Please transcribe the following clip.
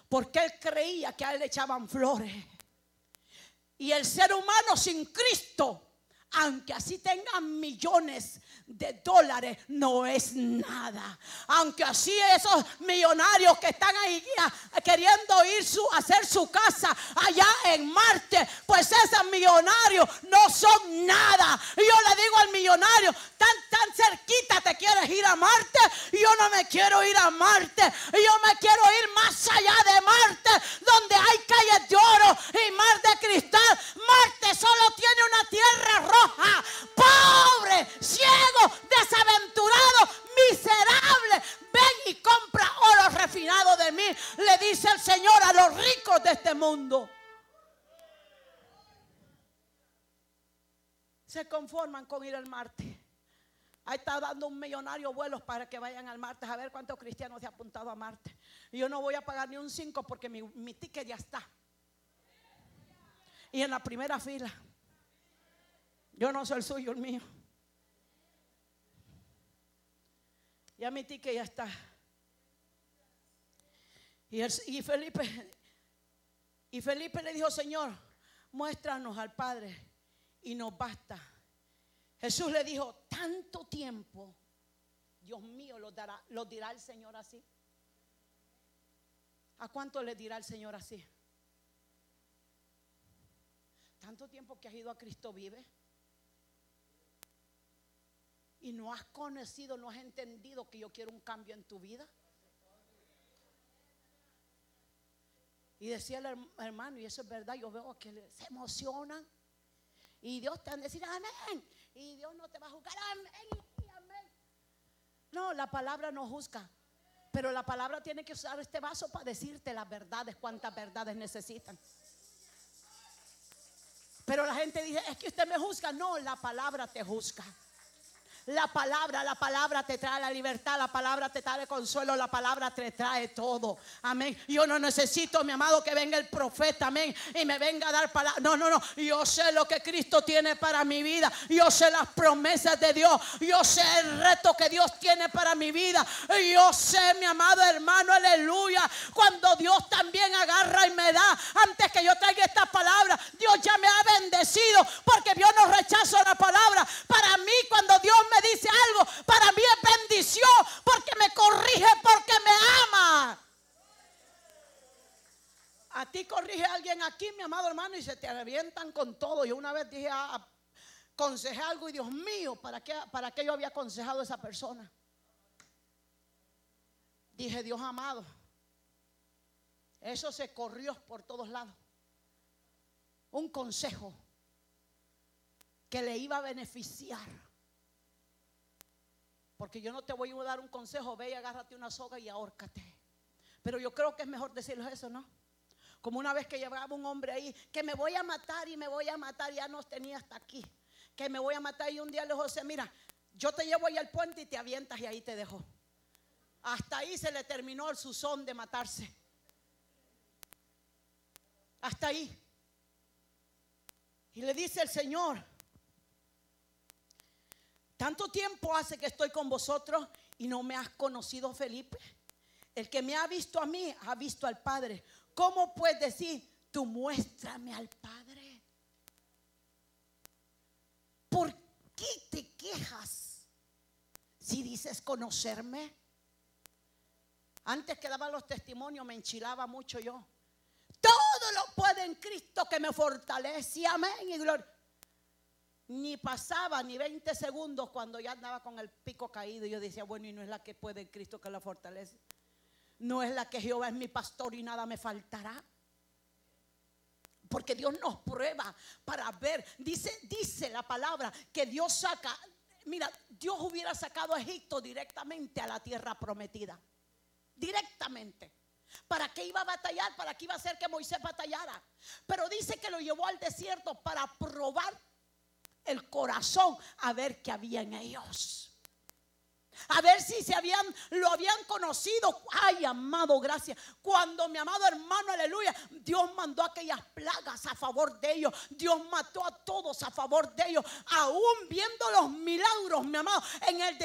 porque él creía que a él le echaban flores. Y el ser humano sin Cristo, aunque así tengan millones de dólares, no es nada. Aunque así esos millonarios que están ahí queriendo ir a hacer su casa allá en Marte, pues esos millonarios no son nada. Y yo le digo al millonario, tan cerquita te quieres ir a Marte. Yo no me quiero ir a Marte. Yo me quiero ir más allá de Marte, donde hay calles de oro y mar de cristal. Marte solo tiene una tierra roja, pobre, ciego, desaventurado, miserable. Ven y compra oro refinado de mí, le dice el Señor a los ricos de este mundo. Se conforman con ir al Marte. Ahí está dando un millonario vuelos para que vayan al Marte. A ver cuántos cristianos se han apuntado a Marte. Y yo no voy a pagar ni un 5 porque mi ticket ya está. Y en la primera fila. Yo no soy el suyo, el mío. Ya mi ticket ya está. Y Felipe le dijo: Señor, muéstranos al Padre y nos basta. Jesús le dijo: tanto tiempo, Dios mío, lo dirá el Señor así. ¿A cuánto le dirá el Señor así? Tanto tiempo que has ido a Cristo vive y no has conocido, no has entendido que yo quiero un cambio en tu vida. Y decía el hermano, y eso es verdad, yo veo que se emocionan y Dios te va a decir amén, y Dios no te va a juzgar, amén y amén. No, la palabra no juzga, pero la palabra tiene que usar este vaso para decirte las verdades, cuántas verdades necesitan. Pero la gente dice: es que usted me juzga. No, la palabra te juzga. La palabra te trae la libertad, la palabra te trae el consuelo, la palabra te trae todo. Amén. Yo no necesito, mi amado, que venga el profeta, amén, y me venga a dar palabra. No. Yo sé lo que Cristo tiene para mi vida. Yo sé las promesas de Dios. Yo sé el reto que Dios tiene para mi vida. Yo sé, mi amado hermano, aleluya, cuando Dios también agarra y me da. Antes que yo traiga esta palabra, Dios ya me ha bendecido, porque yo no rechazo la palabra. Para mí, cuando Dios me dice algo, para mí es bendición, porque me corrige, porque me ama. A ti corrige alguien aquí, mi amado hermano, y se te revientan con todo. Yo una vez dije, aconsejé algo y Dios mío, ¿para qué yo había aconsejado a esa persona? Dije: Dios amado, eso se corrió por todos lados. Un consejo que le iba a beneficiar. Porque yo no te voy a dar un consejo: ve y agárrate una soga y ahórcate. Pero yo creo que es mejor decirles eso, ¿no? Como una vez que llevaba un hombre ahí, que me voy a matar y me voy a matar, ya nos tenía hasta aquí, que me voy a matar, y un día le dijo: José, mira, yo te llevo ahí al puente y te avientas y ahí te dejo. Hasta ahí se le terminó su son de matarse. Hasta ahí. Y le dice el Señor: tanto tiempo hace que estoy con vosotros y no me has conocido, Felipe. El que me ha visto a mí, ha visto al Padre. ¿Cómo puedes decir, tú muéstrame al Padre? ¿Por qué te quejas si dices conocerme? Antes que daba los testimonios me enchilaba mucho yo. Todo lo puedo en Cristo que me fortalece. Amén y gloria. Ni pasaba ni 20 segundos cuando ya andaba con el pico caído. Y yo decía: bueno, y no es la que puede en Cristo que la fortalece. No es la que Jehová es mi pastor y nada me faltará. Porque Dios nos prueba para ver. Dice la palabra que Dios saca. Mira, Dios hubiera sacado a Egipto directamente a la tierra prometida. Directamente. ¿Para qué iba a batallar? ¿Para qué iba a hacer que Moisés batallara? Pero dice que lo llevó al desierto para probar el corazón, a ver qué había en ellos, a ver si lo habían conocido. Ay, amado, gracias. Cuando, mi amado hermano, aleluya, Dios mandó aquellas plagas a favor de ellos, Dios mató a todos a favor de ellos, aún viendo los milagros, mi amado, en el